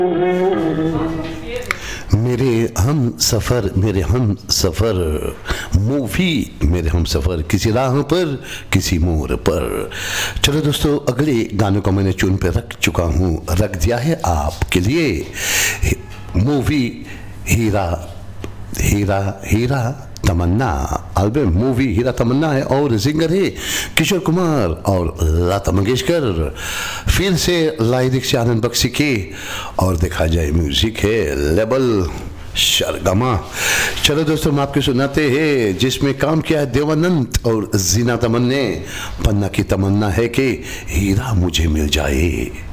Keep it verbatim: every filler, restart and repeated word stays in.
मेरे हम सफ़र मेरे हम सफ़र मूवी मेरे हम सफ़र किसी राह पर किसी मोड़ पर। चलो दोस्तों, अगले गानों को मैंने चुन पे रख चुका हूँ, रख दिया है आपके लिए। मूवी हीरा हीरा हीरा तमन्ना, एल्बम मूवी हीरा तमन्ना है और सिंगर है किशोर कुमार और लता मंगेशकर। फिर से लाइरिक्स आनंद बख्शी के और देखा जाए म्यूजिक है लेबल शरगमा। चलो दोस्तों, हम आपको सुनाते हैं जिसमें काम किया है देवानंद और जीना तमन ने। पन्ना की तमन्ना है कि हीरा मुझे मिल जाए।